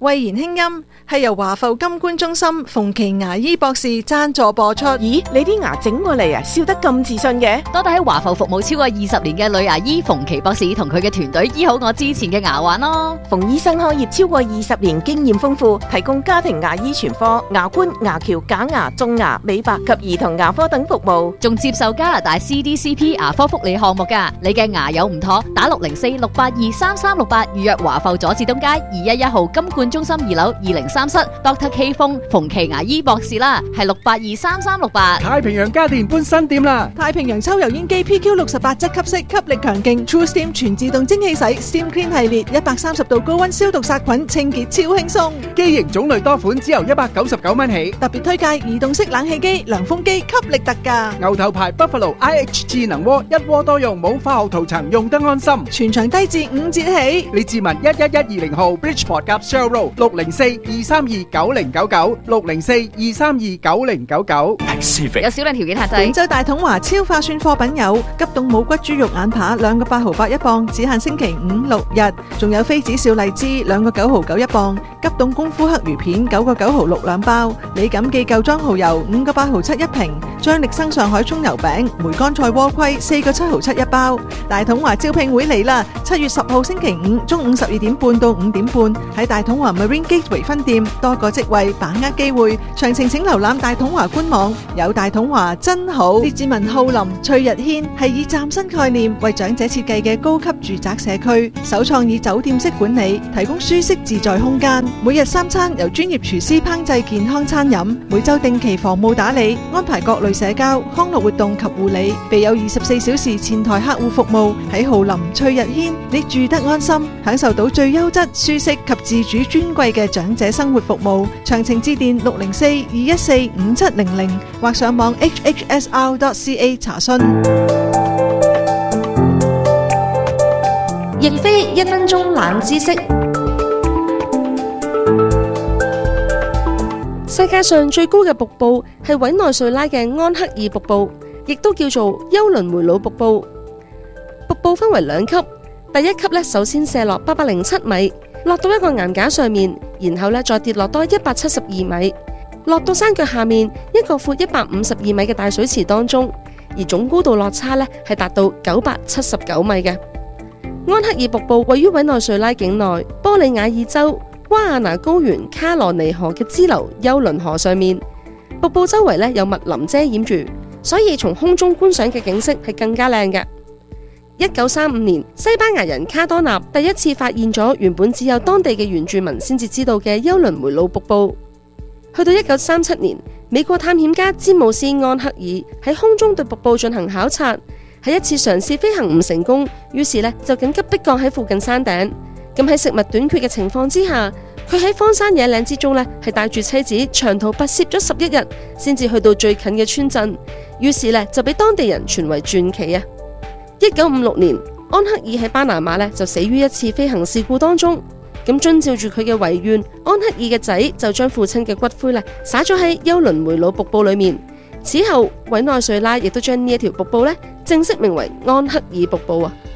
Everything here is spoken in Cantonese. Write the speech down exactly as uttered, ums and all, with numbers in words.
慧言輕音係由華埠金冠中心馮琦牙醫博士贊助播出。 咦，你啲牙整過嚟啊，笑得咁自信嘅？ 多得喺華埠服務超過二十年嘅女牙醫馮琦博士同佢嘅團隊醫好我之前嘅牙患咯。 馮醫生開業超過二十年，經驗豐富，提供家庭牙醫全科、牙冠、牙橋、假牙、種牙、美白及兒童牙科等服務， 仲接受加拿大 C D C P 牙科福利項目㗎。你嘅牙有唔妥，打六零四六八二三三六八預約華埠佐治東街二一一號金冠中心二樓二零三室 Doctor K 風馮琦牙醫博士啦，係六八二三三六八。 太平洋家電搬新店啦！ 太平洋抽油煙機 P Q 六十八質吸式，吸力強勁 True Steam 全自動蒸汽洗 Steam Clean 系列，一百三十度高溫消毒殺菌，清潔超輕鬆。 機型種類多款，只由一百九十九蚊起。 特別推介移動式冷氣機、涼風機，吸力特價。 牛頭牌 Buffalo I H 智能鍋，一鍋多用，冇化學塗層，用得安心。 全場低至五折起。 李志文一一一二零號 Bridgeport 夾 Shell Road 六零四二三二九零九九六零四二三二九零九九。 有少量條件限制。 廣州大統華超化算貨品有急凍冇骨豬肉眼扒兩個八毫八一磅，只限星期五六日。仲有妃子笑荔枝兩個九毫九一磅，急凍功夫黑魚片九個九毫六兩包。李錦記舊裝蠔油五個八毫七一瓶。張力生上海蔥油餅梅乾菜鍋盔四個七毫七一包。大統華招聘會嚟啦！七月十號星期五中午十二點半到五點半喺大統華 Marine Gateway 分店，多個職位，把握機會。詳情請瀏覽大統華官網。有大統華真好。列治文浩林翠日軒係以嶄新概念為長者設計嘅高級住宅社區，首創以酒店式管理，提供舒適自在空間。每日三餐由專業廚師烹製健康餐飲，每週定期房務打理，安排各類社交康樂活動及護理，備有二十四小時前台客戶服務。喺浩林翠日軒，你住得安心，享受到最優質、舒適及自主尊貴嘅長者生活服務。詳情致電六零四二一四五七零零或上網 h h s r dot c a 查詢。 亦非一分鐘冷知識。世界上最高嘅瀑布係委內瑞拉嘅安克爾瀑布，亦都叫做休倫梅魯瀑布。瀑布分為兩級，第一級咧首先射落八百零七米，落到一個岩架上面，然後咧再跌落多一百七十二米，落到山腳下面一個闊一百五十二米嘅大水池當中，而總高度落差咧係達到九百七十九米嘅。安克爾瀑布位於委內瑞拉境內波里亞爾州瓜亞那高原卡羅尼河嘅支流休倫河上面，瀑布周圍咧有密林遮掩住，所以從空中觀賞嘅景色係更加靚嘅。一九三五年，西班牙人卡多納第一次發現咗原本只有當地嘅原住民先至知道嘅休倫梅魯瀑布。去到一九三七年，美國探險家詹姆斯安克爾喺空中對瀑布進行考察，喺一次嘗試飛行唔成功，於是呢就緊急迫降喺附近山頂。咁喺食物短缺嘅情況之下，佢喺荒山野嶺之中呢係帶住妻子長途跋涉咗十一日，先至去到最近嘅村鎮。於是呢就俾當地人傳為傳奇啊！一九五六年，安克爾喺巴拿馬呢就死於一次飛行事故當中。咁遵照住佢嘅遺願，安克爾嘅仔就將父親嘅骨灰呢灑咗喺休倫梅魯瀑布裏面。此後，委內瑞拉亦都將呢一條瀑布呢正式名為安克爾瀑布啊！